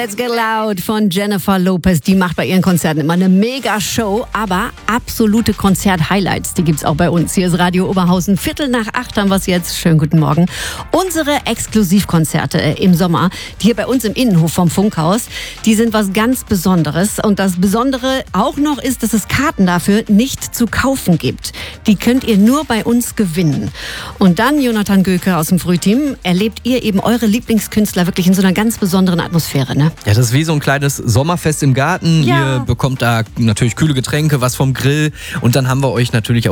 Let's Get Loud von Jennifer Lopez. Die macht bei ihren Konzerten immer eine Mega-Show, aber absolute Konzert-Highlights, die gibt's auch bei uns. Hier ist Radio Oberhausen, 7:45 haben wir es jetzt. Schönen guten Morgen. Unsere Exklusivkonzerte im Sommer, die hier bei uns im Innenhof vom Funkhaus, die sind was ganz Besonderes. Und das Besondere auch noch ist, dass es Karten dafür nicht zu kaufen gibt. Die könnt ihr nur bei uns gewinnen. Und dann, Jonathan Göke aus dem Frühteam, erlebt ihr eben eure Lieblingskünstler wirklich in so einer ganz besonderen Atmosphäre, ne? Ja, das ist wie so ein kleines Sommerfest im Garten. Ja. Ihr bekommt da natürlich kühle Getränke, was vom Grill. Und dann haben wir euch natürlich auch